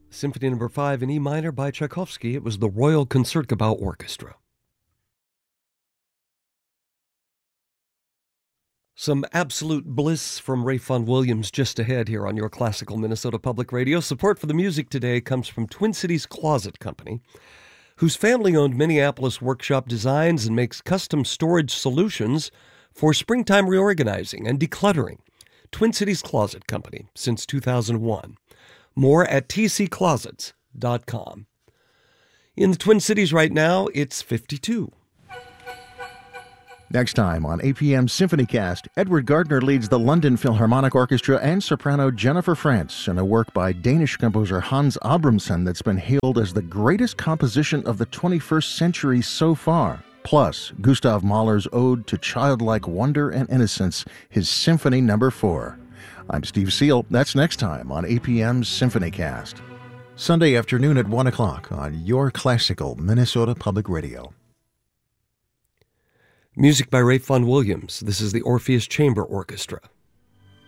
Symphony No. 5 in E minor by Tchaikovsky. It was the Royal Concertgebouw Orchestra. Some absolute bliss from Ralph Vaughan Williams just ahead here on your classical Minnesota Public Radio. Support for the music today comes from Twin Cities Closet Company, whose family-owned Minneapolis workshop designs and makes custom storage solutions for springtime reorganizing and decluttering. Twin Cities Closet Company since 2001. More at tcclosets.com. In the Twin Cities right now, it's 52. Next time on APM SymphonyCast, Edward Gardner leads the London Philharmonic Orchestra and soprano Jennifer Frantz in a work by Danish composer Hans Abramson that's been hailed as the greatest composition of the 21st century so far. Plus, Gustav Mahler's ode to childlike wonder and innocence, his Symphony No. 4. I'm Steve Seal. That's next time on APM SymphonyCast. Sunday afternoon at 1 o'clock on your classical Minnesota Public Radio. Music by Ralph Vaughan Williams. This is the Orpheus Chamber Orchestra.